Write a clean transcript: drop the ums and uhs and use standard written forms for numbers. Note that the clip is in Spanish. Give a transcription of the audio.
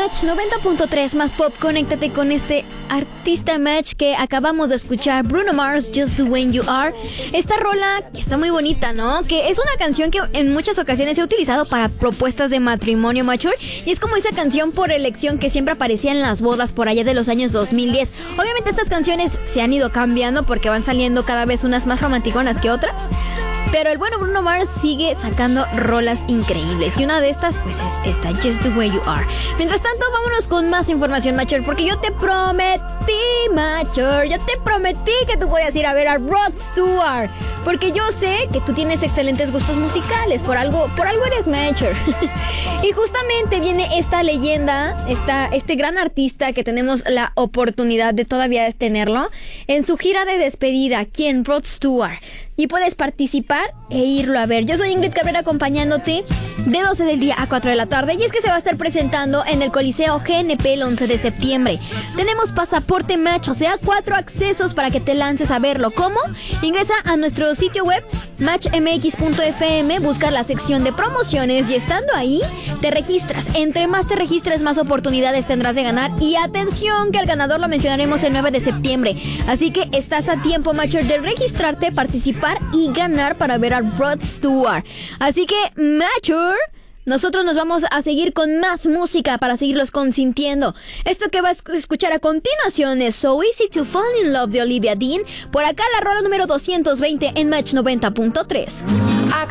Match 90.3 más pop, conéctate con este artista Match que acabamos de escuchar, Bruno Mars, Just the Way You Are. Esta rola que está muy bonita, ¿no? Que es una canción que en muchas ocasiones he utilizado para propuestas de matrimonio, mature. Y es como esa canción por elección que siempre aparecía en las bodas por allá de los años 2010. Obviamente estas canciones se han ido cambiando porque van saliendo cada vez unas más romanticonas que otras. Pero el bueno Bruno Mars sigue sacando rolas increíbles. Y una de estas, pues, es esta, Just the Way You Are. Mientras tanto, vámonos con más información, Macher. Porque yo te prometí, Macher, yo te prometí que tú podías ir a ver a Rod Stewart. Porque yo sé que tú tienes excelentes gustos musicales. Por algo eres Macher. Y justamente viene esta leyenda, este gran artista que tenemos la oportunidad de todavía tenerlo en su gira de despedida, quien Rod Stewart. Y puedes participar e irlo a ver. Yo soy Ingrid Cabrera acompañándote de 12 del día a 4 de la tarde. Y es que se va a estar presentando en el Coliseo GNP el 11 de septiembre. Tenemos pasaporte match, o sea, 4 accesos para que te lances a verlo. ¿Cómo? Ingresa a nuestro sitio web matchmx.fm, busca la sección de promociones y estando ahí, te registras. Entre más te registres, más oportunidades tendrás de ganar. Y atención, que al ganador lo mencionaremos el 9 de septiembre. Así que estás a tiempo, Matcher, de registrarte, participar y ganar para ver a Rod Stewart. Así que, Matcher, nosotros nos vamos a seguir con más música para seguirlos consintiendo. Esto que vas a escuchar a continuación es So Easy to Fall in Love de Olivia Dean. Por acá la rola número 220 en Match 90.3.